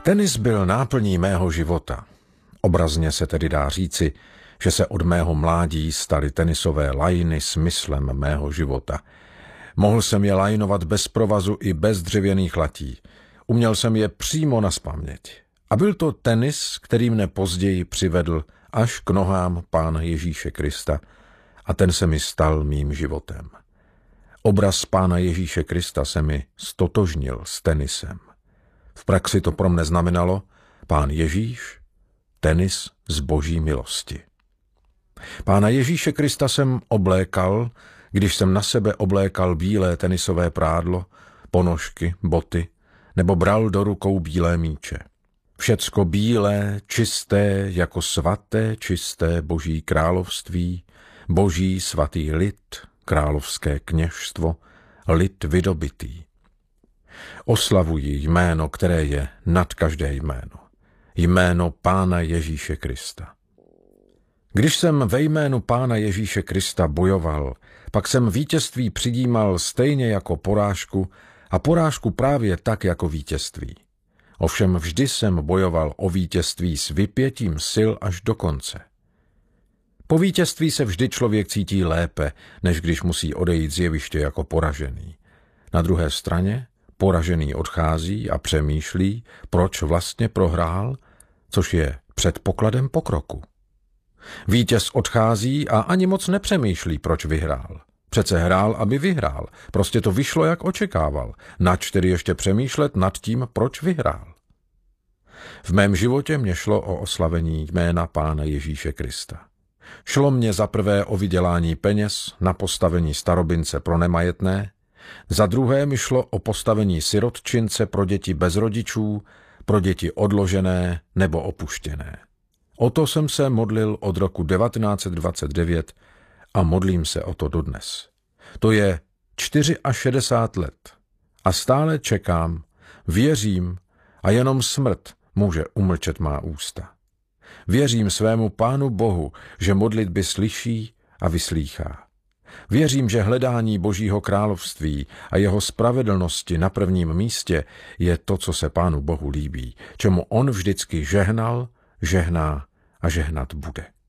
Tenis byl náplní mého života. Obrazně se tedy dá říci, že se od mého mládí staly tenisové lajny smyslem mého života. Mohl jsem je lajnovat bez provazu i bez dřevěných latí. Uměl jsem je přímo nazpaměť. A byl to tenis, který mne později přivedl až k nohám Pána Ježíše Krista a ten se mi stal mým životem. Obraz Pána Ježíše Krista se mi stotožnil s tenisem. V praxi to pro mne znamenalo Pán Ježíš, tenis z Boží milosti. Pána Ježíše Krista jsem oblékal, když jsem na sebe oblékal bílé tenisové prádlo, ponožky, boty, nebo bral do rukou bílé míče. Všecko bílé, čisté, jako svaté, čisté Boží království, Boží svatý lid, královské kněžstvo, lid vydobitý. Oslavuji jméno, které je nad každé jméno. Jméno Pána Ježíše Krista. Když jsem ve jménu Pána Ježíše Krista bojoval, pak jsem vítězství přijímal stejně jako porážku a porážku právě tak jako vítězství. Ovšem vždy jsem bojoval o vítězství s vypětím sil až do konce. Po vítězství se vždy člověk cítí lépe, než když musí odejít z jeviště jako poražený. Na druhé straně poražený odchází a přemýšlí, proč vlastně prohrál, což je předpokladem pokroku. Vítěz odchází a ani moc nepřemýšlí, proč vyhrál. Přece hrál, aby vyhrál. Prostě to vyšlo, jak očekával. Nač tedy ještě přemýšlet nad tím, proč vyhrál. V mém životě mě šlo o oslavení jména Pána Ježíše Krista. Šlo mě za prvé o vydělání peněz na postavení starobince pro nemajetné, za druhé mi šlo o postavení sirotčince pro děti bez rodičů, pro děti odložené nebo opuštěné. O to jsem se modlil od roku 1929 a modlím se o to dodnes. To je 64 let a stále čekám, věřím a jenom smrt může umlčet má ústa. Věřím svému Pánu Bohu, že modlitby slyší a vyslýchá. Věřím, že hledání Božího království a jeho spravedlnosti na prvním místě je to, co se Pánu Bohu líbí, čemu on vždycky žehnal, žehná a žehnat bude.